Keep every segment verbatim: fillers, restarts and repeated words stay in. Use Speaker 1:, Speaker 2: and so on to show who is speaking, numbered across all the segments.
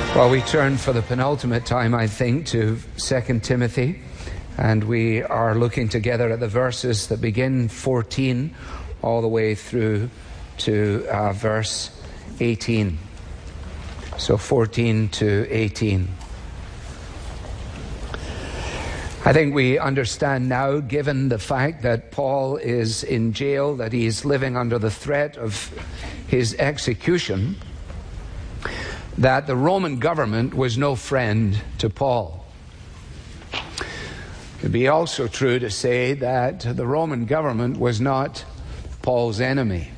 Speaker 1: Well, we turn for the penultimate time, I think, to Second Timothy, and we are looking together at the verses that begin fourteen all the way through to uh, verse eighteen. So fourteen to eighteen. I think we understand now, given the fact that Paul is in jail, that he is living under the threat of his execution, that the Roman government was no friend to Paul. It would be also true to say that the Roman government was not Paul's enemy,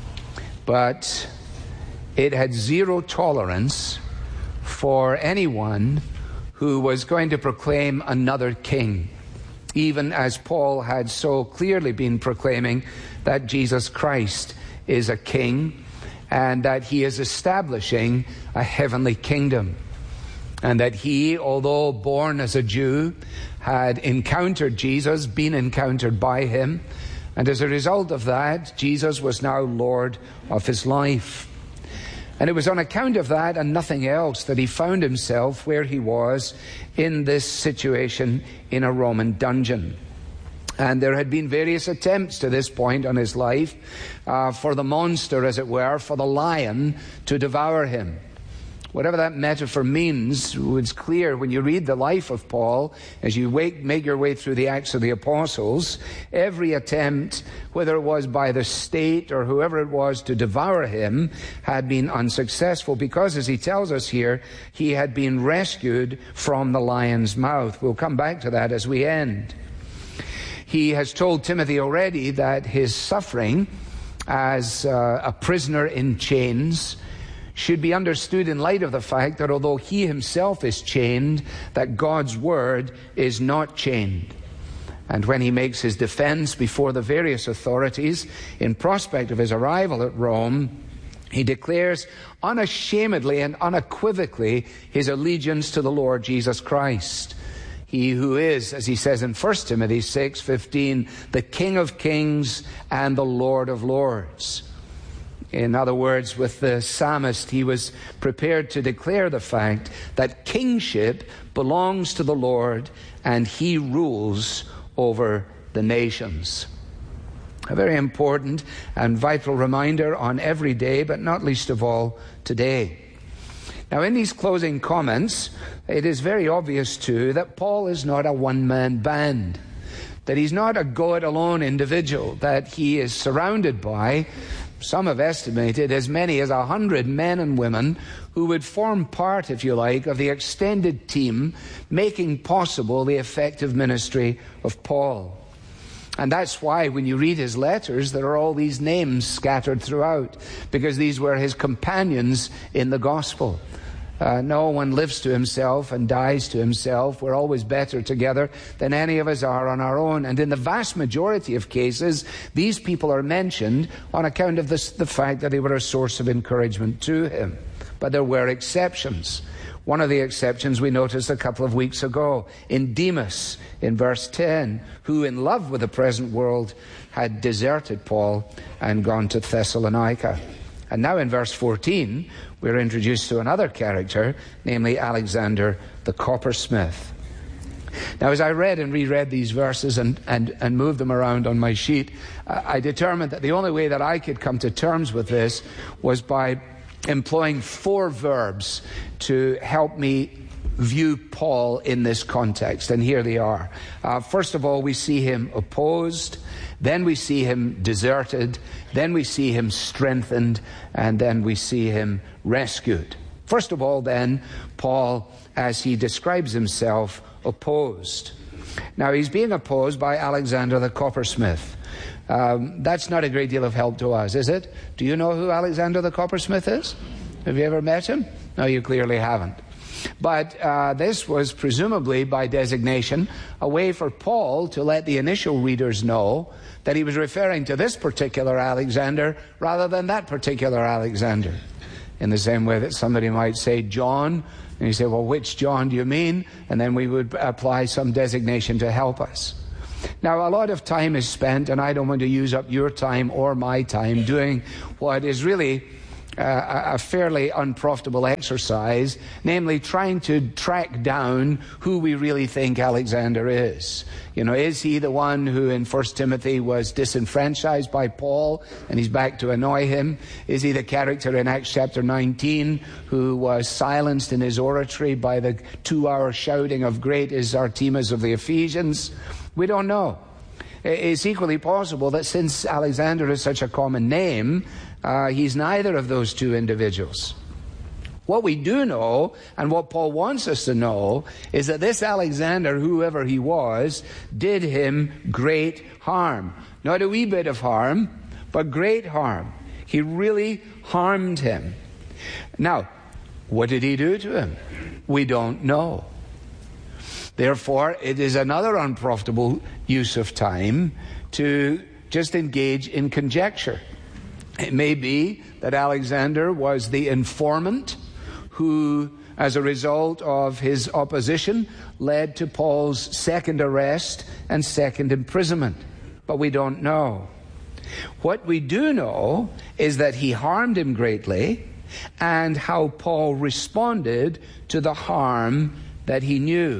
Speaker 1: but it had zero tolerance for anyone who was going to proclaim another king, even as Paul had so clearly been proclaiming that Jesus Christ is a king and that he is establishing a heavenly kingdom, and that he, although born as a Jew, had encountered Jesus, been encountered by him, and as a result of that, Jesus was now Lord of his life. And it was on account of that and nothing else that he found himself where he was in this situation in a Roman dungeon. And there had been various attempts to this point on his life uh, for the monster, as it were, for the lion to devour him. Whatever that metaphor means, it's clear when you read the life of Paul, as you wake, make your way through the Acts of the Apostles, every attempt, whether it was by the state or whoever it was to devour him, had been unsuccessful because, as he tells us here, he had been rescued from the lion's mouth. We'll come back to that as we end. He has told Timothy already that his suffering as uh, a prisoner in chains should be understood in light of the fact that although he himself is chained, that God's word is not chained. And when he makes his defense before the various authorities in prospect of his arrival at Rome, he declares unashamedly and unequivocally his allegiance to the Lord Jesus Christ. He who is, as he says in First Timothy six fifteen, the King of kings and the Lord of lords. In other words, with the psalmist, he was prepared to declare the fact that kingship belongs to the Lord and he rules over the nations. A very important and vital reminder on every day, but not least of all today. Now, in these closing comments, it is very obvious, too, that Paul is not a one-man band, that he's not a go-it-alone individual, that he is surrounded by, some have estimated, as many as a hundred men and women who would form part, if you like, of the extended team making possible the effective ministry of Paul. And that's why when you read his letters, there are all these names scattered throughout, because these were his companions in the gospel. Uh, no one lives to himself and dies to himself. We're always better together than any of us are on our own. And in the vast majority of cases, these people are mentioned on account of this, the fact that they were a source of encouragement to him. But there were exceptions. One of the exceptions we noticed a couple of weeks ago in Demas, in verse ten, who in love with the present world had deserted Paul and gone to Thessalonica. And now in verse fourteen, we're introduced to another character, namely Alexander the coppersmith. Now, as I read and reread these verses and, and, and moved them around on my sheet, I determined that the only way that I could come to terms with this was by employing four verbs to help me view Paul in this context. And here they are. Uh, first of all, we see him opposed. Then we see him deserted. Then we see him strengthened. And then we see him rescued. First of all, then, Paul, as he describes himself, opposed. Now, he's being opposed by Alexander the coppersmith. Um, that's not a great deal of help to us, is it? Do you know who Alexander the coppersmith is? Have you ever met him? No, you clearly haven't. But uh, this was presumably by designation a way for Paul to let the initial readers know that he was referring to this particular Alexander rather than that particular Alexander. In the same way that somebody might say John, and you say, well, which John do you mean? And then we would apply some designation to help us. Now, a lot of time is spent, and I don't want to use up your time or my time doing what is really uh, a fairly unprofitable exercise, namely trying to track down who we really think Alexander is. You know, is he the one who in First Timothy was disenfranchised by Paul and he's back to annoy him? Is he the character in Acts chapter nineteen who was silenced in his oratory by the two-hour shouting of "Great is Artemis of the Ephesians"? We don't know. It's equally possible that since Alexander is such a common name, uh, he's neither of those two individuals. What we do know, and what Paul wants us to know, is that this Alexander, whoever he was, did him great harm. Not a wee bit of harm, but great harm. He really harmed him. Now, what did he do to him? We don't know. Therefore, it is another unprofitable use of time to just engage in conjecture. It may be that Alexander was the informant who, as a result of his opposition, led to Paul's second arrest and second imprisonment. But we don't know. What we do know is that he harmed him greatly, and how Paul responded to the harm that he knew.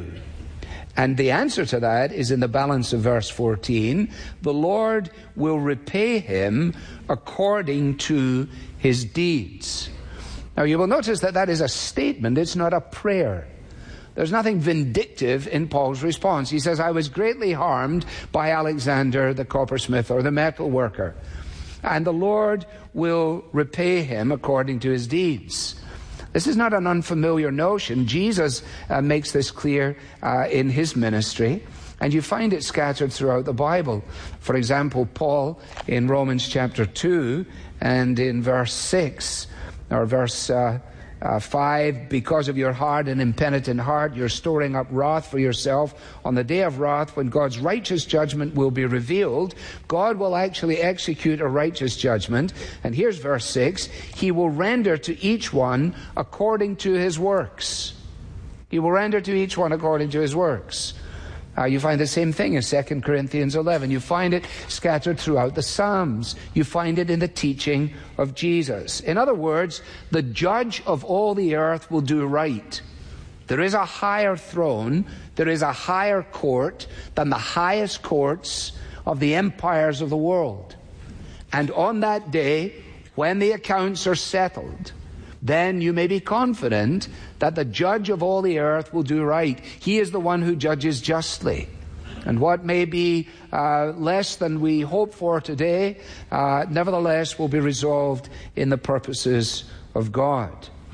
Speaker 1: And the answer to that is in the balance of verse fourteen. The Lord will repay him according to his deeds. Now you will notice that that is a statement, it's not a prayer. There's nothing vindictive in Paul's response. He says, I was greatly harmed by Alexander the coppersmith or the metal worker, and the Lord will repay him according to his deeds. This is not an unfamiliar notion. Jesus uh, makes this clear uh, in his ministry, and you find it scattered throughout the Bible. For example, Paul in Romans chapter two and in verse six, or verse uh, uh, five, because of your hard and impenitent heart, you're storing up wrath for yourself on the day of wrath when God's righteous judgment will be revealed. God will actually execute a righteous judgment. And here's verse six. He will render to each one according to his works. He will render to each one according to his works. Uh, you find the same thing in Second Corinthians eleven. You find it scattered throughout the Psalms. You find it in the teaching of Jesus. In other words, the judge of all the earth will do right. There is a higher throne, there is a higher court than the highest courts of the empires of the world. And on that day, when the accounts are settled, then you may be confident that the judge of all the earth will do right. He is the one who judges justly. And what may be uh, less than we hope for today, uh, nevertheless will be resolved in the purposes of God.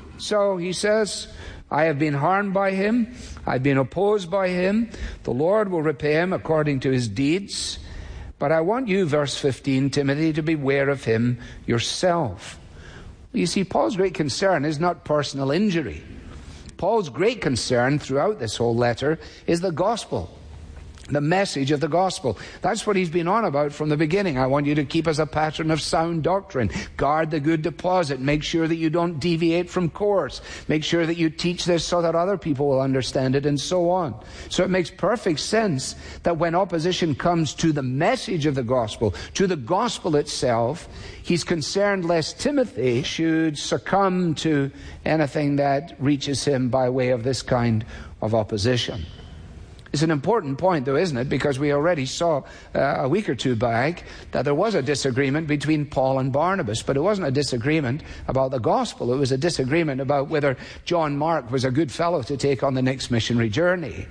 Speaker 1: So he says, I have been harmed by him. I've been opposed by him. The Lord will repay him according to his deeds. But I want you, verse fifteen, Timothy, to beware of him yourself. You see, Paul's great concern is not personal injury. Paul's great concern throughout this whole letter is the gospel, the message of the gospel. That's what he's been on about from the beginning. I want you to keep as a pattern of sound doctrine. Guard the good deposit. Make sure that you don't deviate from course. Make sure that you teach this so that other people will understand it, and so on. So it makes perfect sense that when opposition comes to the message of the gospel, to the gospel itself, he's concerned lest Timothy should succumb to anything that reaches him by way of this kind of opposition. It's an important point, though, isn't it? Because we already saw uh, a week or two back that there was a disagreement between Paul and Barnabas, but it wasn't a disagreement about the gospel. It was a disagreement about whether John Mark was a good fellow to take on the next missionary journey.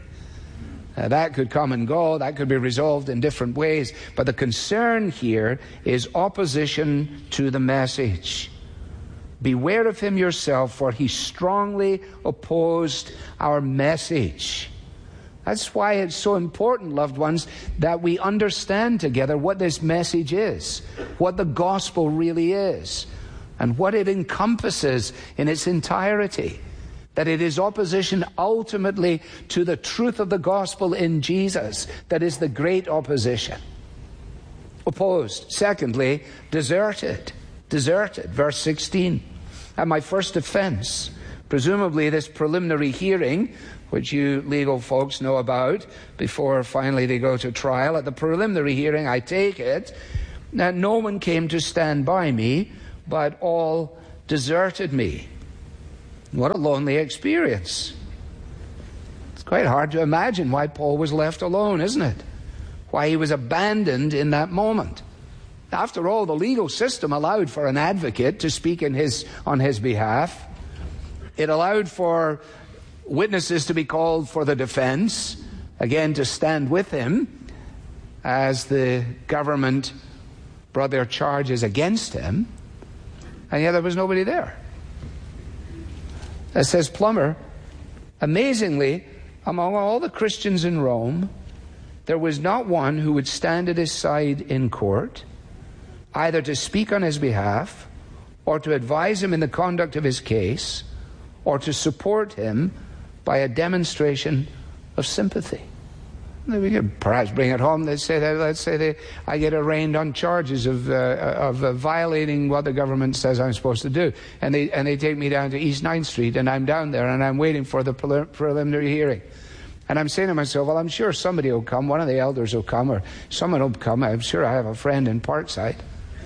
Speaker 1: Uh, that could come and go. That could be resolved in different ways. But the concern here is opposition to the message. Beware of him yourself, for he strongly opposed our message. That's why it's so important, loved ones, that we understand together what this message is, what the gospel really is, and what it encompasses in its entirety. That it is opposition ultimately to the truth of the gospel in Jesus that is the great opposition. Opposed. Secondly, deserted. Deserted. Verse sixteen. At my first offense, presumably this preliminary hearing, which you legal folks know about, before finally they go to trial. At the preliminary hearing, I take it, that no one came to stand by me, but all deserted me. What a lonely experience. It's quite hard to imagine why Paul was left alone, isn't it? Why he was abandoned in that moment. After all, the legal system allowed for an advocate to speak in his, on his behalf. It allowed for witnesses to be called for the defense, again to stand with him as the government brought their charges against him. And yet there was nobody there. As says Plummer, amazingly, among all the Christians in Rome, there was not one who would stand at his side in court, either to speak on his behalf, or to advise him in the conduct of his case, or to support him by a demonstration of sympathy. We could perhaps bring it home. Let's say that, let's say they, I get arraigned on charges of uh, of uh, violating what the government says I'm supposed to do, and they and they take me down to East ninth Street, and I'm down there, and I'm waiting for the prelim- preliminary hearing, and I'm saying to myself, well, I'm sure somebody will come, one of the elders will come, or someone will come. I'm sure I have a friend in Parkside.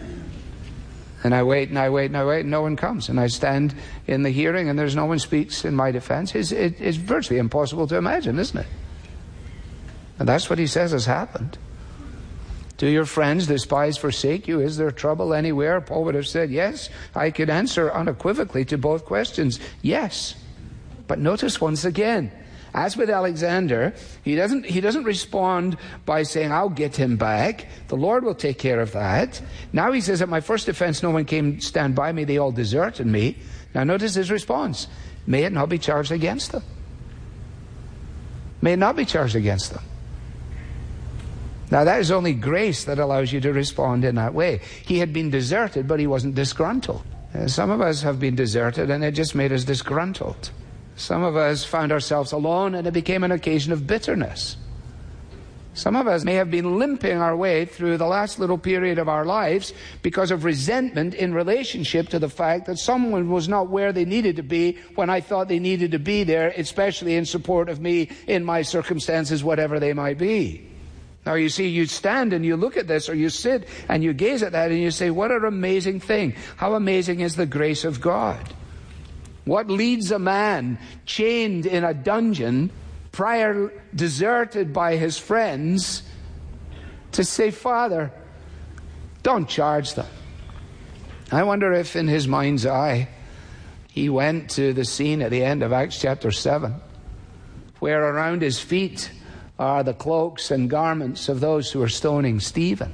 Speaker 1: And I wait and I wait and I wait and no one comes. And I stand in the hearing and there's no one speaks in my defense. It's, it, it's virtually impossible to imagine, isn't it? And that's what he says has happened. Do your friends despise, forsake you? Is there trouble anywhere? Paul would have said, yes. I could answer unequivocally to both questions. Yes. But notice once again, as with Alexander, he doesn't, he doesn't respond by saying, I'll get him back. The Lord will take care of that. Now he says, at my first defense, no one came stand by me. They all deserted me. Now notice his response. May it not be charged against them. May it not be charged against them. Now that is only grace that allows you to respond in that way. He had been deserted, but he wasn't disgruntled. Uh, some of us have been deserted and it just made us disgruntled. Some of us found ourselves alone and it became an occasion of bitterness. Some of us may have been limping our way through the last little period of our lives because of resentment in relationship to the fact that someone was not where they needed to be when I thought they needed to be there, especially in support of me in my circumstances, whatever they might be. Now you see, you stand and you look at this, or you sit and you gaze at that and you say, what an amazing thing. How amazing is the grace of God. What leads a man chained in a dungeon, prior deserted by his friends, to say, Father, don't charge them. I wonder if in his mind's eye he went to the scene at the end of Acts chapter seven, where around his feet are the cloaks and garments of those who are stoning Stephen,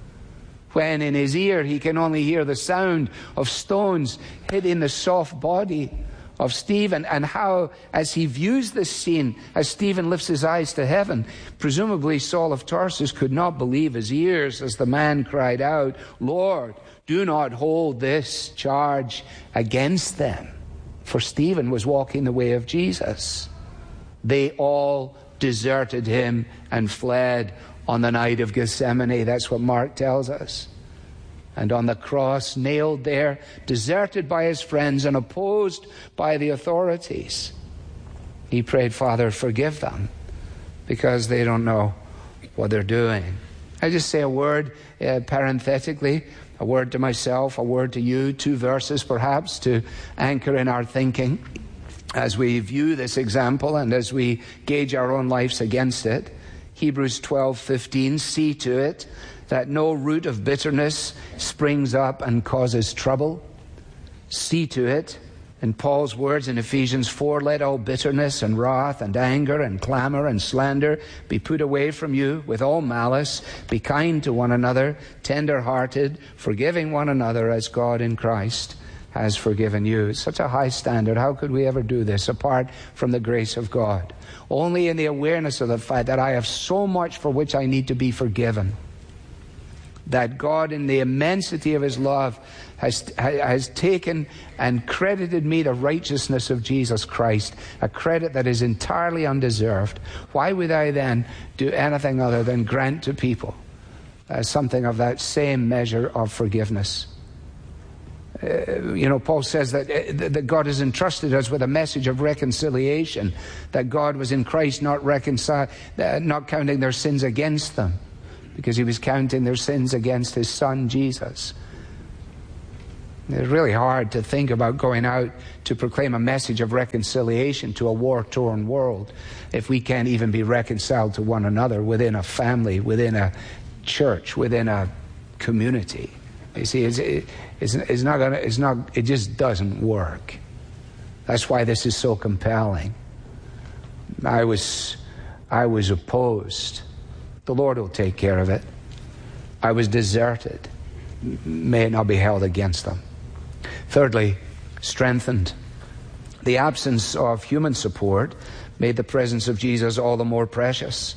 Speaker 1: when in his ear he can only hear the sound of stones hitting the soft body of Stephen, and how, as he views this scene, as Stephen lifts his eyes to heaven, presumably Saul of Tarsus could not believe his ears as the man cried out, Lord, do not hold this charge against them. For Stephen was walking the way of Jesus. They all deserted him and fled on the night of Gethsemane. That's what Mark tells us. And on the cross, nailed there, deserted by his friends and opposed by the authorities, he prayed, Father, forgive them, because they don't know what they're doing. I just say a word uh, parenthetically, a word to myself, a word to you, two verses perhaps to anchor in our thinking as we view this example and as we gauge our own lives against it. Hebrews twelve fifteen, see to it that no root of bitterness springs up and causes trouble. See to it, in Paul's words in Ephesians four, let all bitterness and wrath and anger and clamor and slander be put away from you with all malice. Be kind to one another, tender-hearted, forgiving one another as God in Christ has forgiven you. It's such a high standard. How could we ever do this apart from the grace of God? Only in the awareness of the fact that I have so much for which I need to be forgiven, that God in the immensity of his love has, has taken and credited me the righteousness of Jesus Christ, a credit that is entirely undeserved. Why would I then do anything other than grant to people uh, something of that same measure of forgiveness? Uh, you know, Paul says that, uh, that God has entrusted us with a message of reconciliation, that God was in Christ not reconciled, uh, not counting their sins against them, because he was counting their sins against his son, Jesus. It's really hard to think about going out to proclaim a message of reconciliation to a war-torn world if we can't even be reconciled to one another within a family, within a church, within a community. You see, it's, it's, it's not gonna, it's not, it just doesn't work. That's why this is so compelling. I was, I was opposed. The Lord will take care of it. I was deserted. May it not be held against them. Thirdly, strengthened. The absence of human support made the presence of Jesus all the more precious.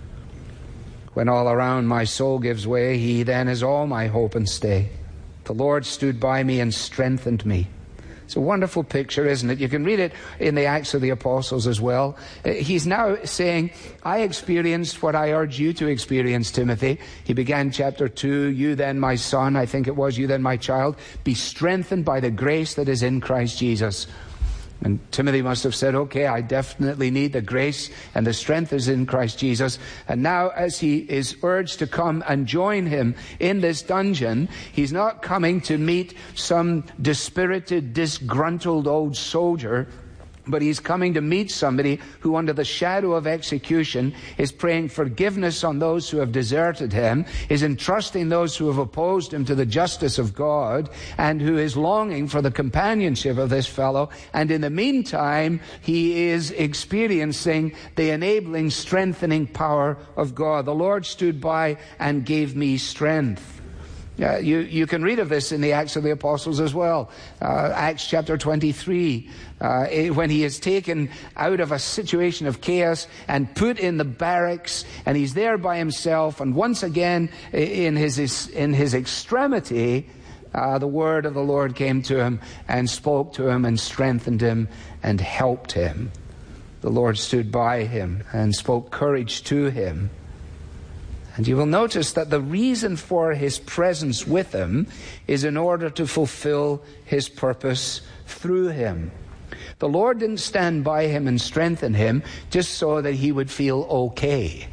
Speaker 1: When all around my soul gives way, he then is all my hope and stay. The Lord stood by me and strengthened me. It's a wonderful picture, isn't it? You can read it in the Acts of the Apostles as well. He's now saying, I experienced what I urge you to experience, Timothy. He began chapter two, you then my son, I think it was, you then my child, be strengthened by the grace that is in Christ Jesus. And Timothy must have said, okay, I definitely need the grace and the strength is in Christ Jesus. And now as he is urged to come and join him in this dungeon, he's not coming to meet some dispirited, disgruntled old soldier, but he's coming to meet somebody who under the shadow of execution is praying forgiveness on those who have deserted him, is entrusting those who have opposed him to the justice of God, and who is longing for the companionship of this fellow. And in the meantime, he is experiencing the enabling, strengthening power of God. The Lord stood by and gave me strength. Uh, you, you can read of this in the Acts of the Apostles as well. Uh, Acts chapter twenty-three, uh, when he is taken out of a situation of chaos and put in the barracks, and he's there by himself, and once again in his, in his extremity, uh, the word of the Lord came to him and spoke to him and strengthened him and helped him. The Lord stood by him and spoke courage to him. And you will notice that the reason for his presence with him is in order to fulfill his purpose through him. The Lord didn't stand by him and strengthen him just so that he would feel okay.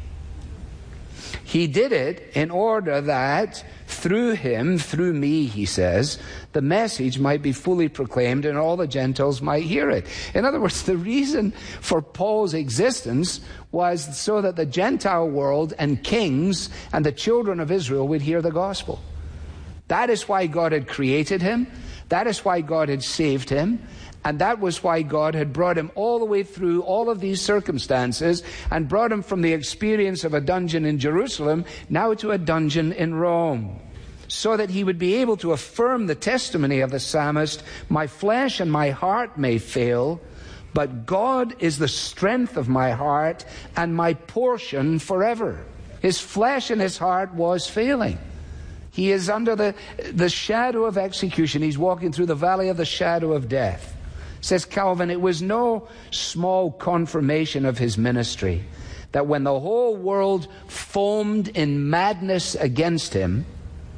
Speaker 1: He did it in order that through him, through me, he says, the message might be fully proclaimed and all the Gentiles might hear it. In other words, the reason for Paul's existence was so that the Gentile world and kings and the children of Israel would hear the gospel. That is why God had created him. That is why God had saved him. And that was why God had brought him all the way through all of these circumstances and brought him from the experience of a dungeon in Jerusalem now to a dungeon in Rome, so that he would be able to affirm the testimony of the psalmist, my flesh and my heart may fail, but God is the strength of my heart and my portion forever. His flesh and his heart was failing. He is under the, the shadow of execution. He's walking through the valley of the shadow of death. Says Calvin, it was no small confirmation of his ministry that when the whole world foamed in madness against him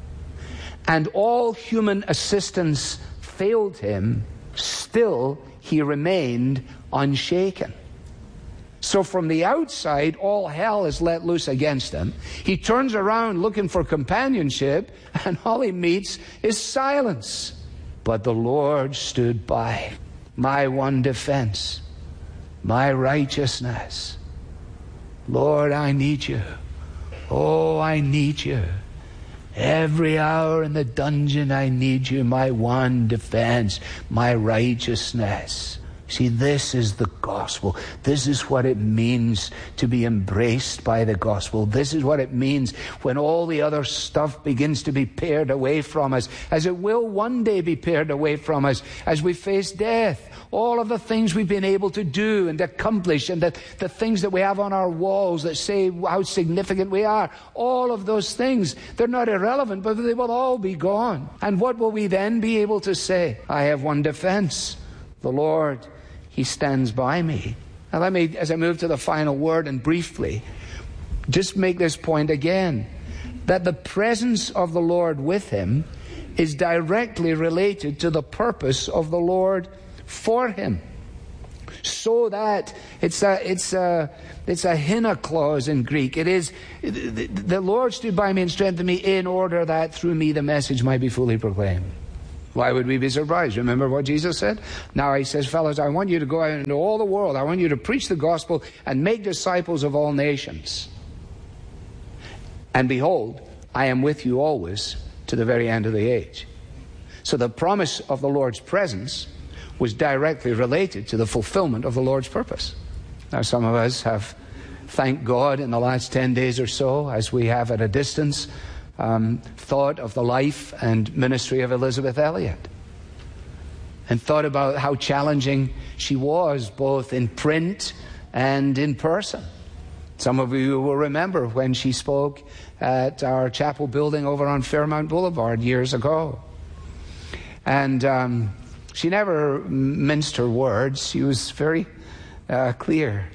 Speaker 1: and all human assistance failed him, still he remained unshaken. So from the outside, all hell is let loose against him. He turns around looking for companionship, and all he meets is silence. But the Lord stood by. My one defense, my righteousness. Lord, I need you. Oh, I need you. Every hour in the dungeon, I need you. My one defense, my righteousness. See, this is the gospel. This is what it means to be embraced by the gospel. This is what it means when all the other stuff begins to be pared away from us, as it will one day be pared away from us as we face death. All of the things we've been able to do and accomplish, and the, the things that we have on our walls that say how significant we are, all of those things, they're not irrelevant, but they will all be gone. And what will we then be able to say? I have one defense, the Lord. He stands by me. Now let me, as I move to the final word and briefly, just make this point again, that the presence of the Lord with him is directly related to the purpose of the Lord for him. So that it's a it's a it's a hina clause in Greek. It is the, the Lord stood by me and strengthened me in order that through me the message might be fully proclaimed. Why would we be surprised? Remember what Jesus said? Now he says, fellows, I want you to go out into all the world. I want you to preach the gospel and make disciples of all nations. And behold, I am with you always to the very end of the age. So the promise of the Lord's presence was directly related to the fulfillment of the Lord's purpose. Now some of us have, thank God, in the last ten days or so, as we have at a distance, um, thought of the life and ministry of Elisabeth Elliot. And thought about how challenging she was, both in print and in person. Some of you will remember when she spoke at our chapel building over on Fairmount Boulevard years ago. And um, she never minced her words. She was very uh, clear.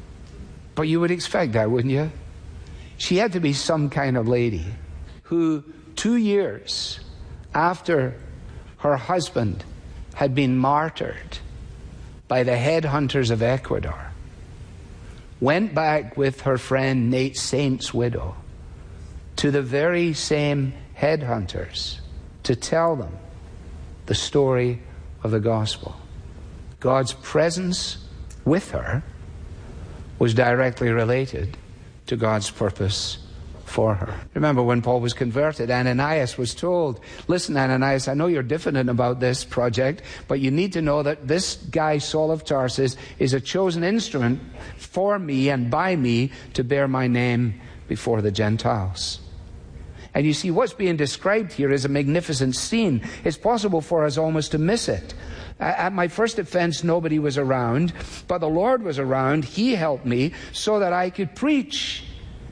Speaker 1: But you would expect that, wouldn't you? She had to be some kind of lady who, two years after her husband had been martyred by the headhunters of Ecuador, went back with her friend Nate Saint's widow to the very same headhunters to tell them the story of the gospel. God's presence with her was directly related to God's purpose for her. Remember when Paul was converted, Ananias was told, listen, Ananias, I know you're diffident about this project, but you need to know that this guy, Saul of Tarsus, is a chosen instrument for me and by me to bear my name before the Gentiles. And you see, what's being described here is a magnificent scene. It's possible for us almost to miss it. At my first offense, nobody was around, but the Lord was around. He helped me so that I could preach.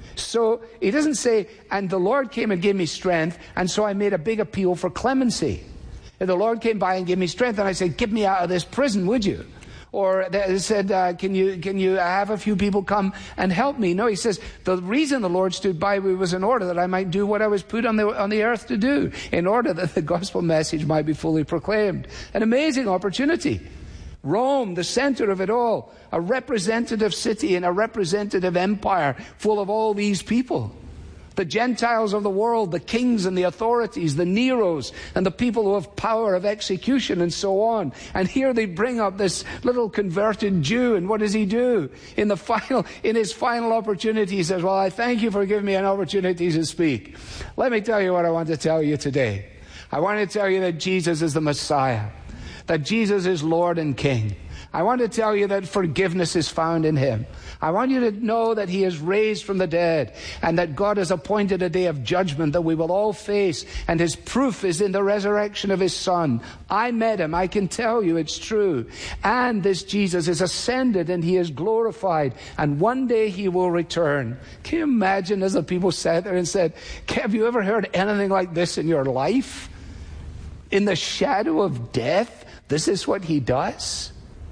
Speaker 1: So he doesn't say, and the Lord came and gave me strength, and so I made a big appeal for clemency. And the Lord came by and gave me strength, and I said, get me out of this prison, would you? Or they said, uh, can you can you have a few people come and help me? No, he says, the reason the Lord stood by me was in order that I might do what I was put on the on the earth to do, in order that the gospel message might be fully proclaimed. An amazing opportunity. Rome, the center of it all, a representative city and a representative empire full of all these people. The Gentiles of the world, the kings and the authorities, the Neros and the people who have power of execution and so on. And here they bring up this little converted Jew, and what does he do? In the final, in his final opportunity, he says, well, I thank you for giving me an opportunity to speak. Let me tell you what I want to tell you today. I want to tell you that Jesus is the Messiah, that Jesus is Lord and King. I want to tell you that forgiveness is found in him. I want you to know that he is raised from the dead and that God has appointed a day of judgment that we will all face, and his proof is in the resurrection of his Son. I met him. I can tell you it's true. And this Jesus is ascended and he is glorified, and one day he will return. Can you imagine as the people sat there and said, have you ever heard anything like this in your life? In the shadow of death, this is what he does?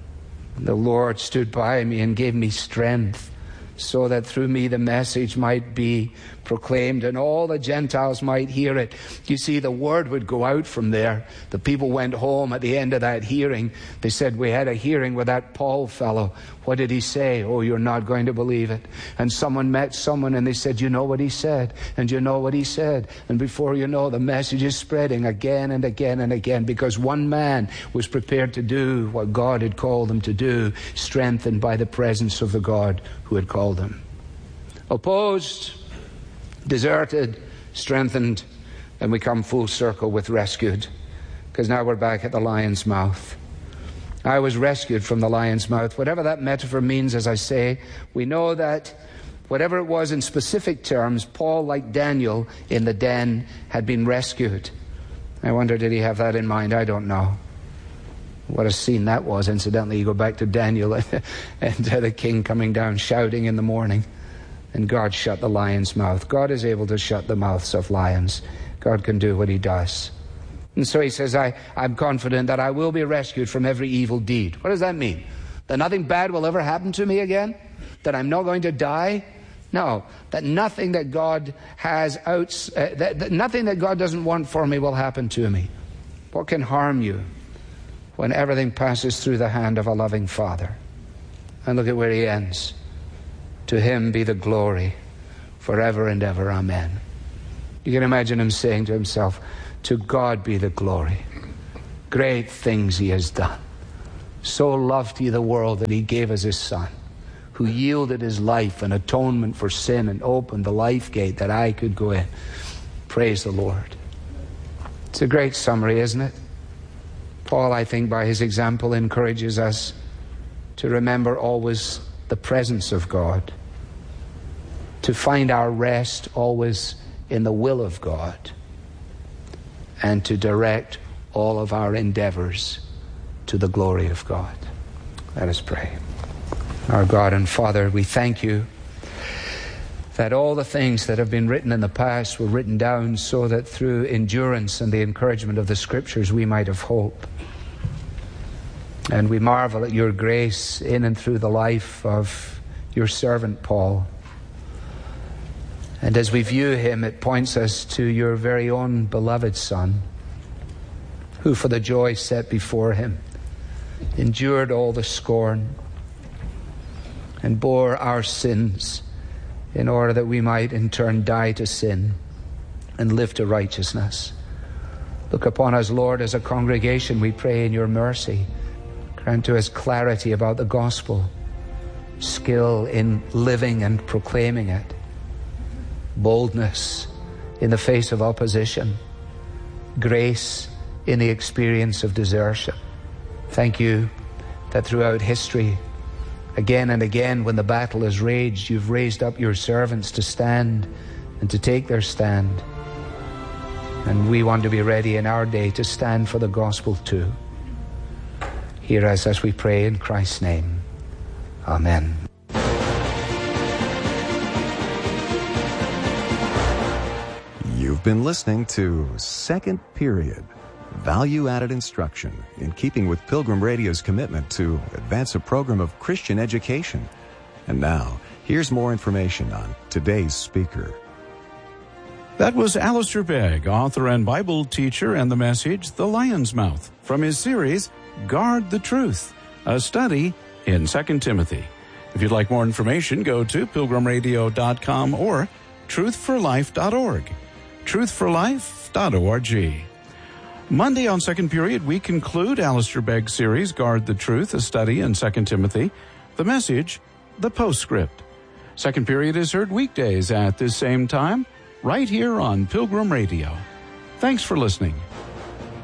Speaker 1: The Lord stood by me and gave me strength so that through me the message might be proclaimed and all the Gentiles might hear it. You see, the word would go out from there. The people went home at the end of that hearing. They said, we had a hearing with that Paul fellow. What did he say? Oh, you're not going to believe it. And someone met someone and they said, you know what he said? And you know what he said? And before you know, the message is spreading again and again and again, because one man was prepared to do what God had called him to do, strengthened by the presence of the God who had called him. Opposed, deserted, strengthened, and we come full circle with rescued, because now we're back at the lion's mouth. I was rescued from the lion's mouth. Whatever that metaphor means, as I say, we know that whatever it was in specific terms, Paul, like Daniel in the den, had been rescued. I wonder, did he have that in mind? I don't know. What a scene that was, incidentally. You go back to Daniel and, and uh, the king coming down shouting in the morning. And God shut the lion's mouth. God is able to shut the mouths of lions. God can do what he does. And so he says, I, I'm confident that I will be rescued from every evil deed. What does that mean? That nothing bad will ever happen to me again? That I'm not going to die? No, that nothing that God has out, uh, that, that nothing that God doesn't want for me will happen to me. What can harm you when everything passes through the hand of a loving Father? And look at where he ends. To him be the glory forever and ever. Amen. You can imagine him saying to himself, to God be the glory great things he has done. So loved he the world that he gave us his Son, who yielded his life in atonement for sin and opened the life gate that I could go in. Praise the Lord. It's a great summary, isn't it? Paul, I think, by his example, encourages us to remember always the presence of God, to find our rest always in the will of God, and to direct all of our endeavors to the glory of God. Let us pray. Our God and Father, we thank you that all the things that have been written in the past were written down so that through endurance and the encouragement of the Scriptures we might have hope. And we marvel at your grace in and through the life of your servant Paul. And as we view him, it points us to your very own beloved Son, who for the joy set before him endured all the scorn and bore our sins in order that we might in turn die to sin and live to righteousness. Look upon us, Lord, as a congregation, we pray in your mercy. Grant to us clarity about the gospel, skill in living and proclaiming it, boldness in the face of opposition, grace in the experience of desertion. Thank you that throughout history, again and again, when the battle has raged, you've raised up your servants to stand and to take their stand. And we want to be ready in our day to stand for the gospel too. Hear us as we pray in Christ's name. Amen.
Speaker 2: You've been listening to Second Period, value-added instruction in keeping with Pilgrim Radio's commitment to advance a program of Christian education. And now, here's more information on today's speaker.
Speaker 3: That was Alistair Begg, author and Bible teacher, and the message, The Lion's Mouth, from his series, Guard the Truth, a study in Second Timothy. If you'd like more information, go to pilgrim radio dot com or truth for life dot org. truth for life dot org. Monday on Second Period, we conclude Alistair Begg's series, Guard the Truth, a study in Second Timothy. The message, the postscript. Second Period is heard weekdays at this same time, right here on Pilgrim Radio. Thanks for listening.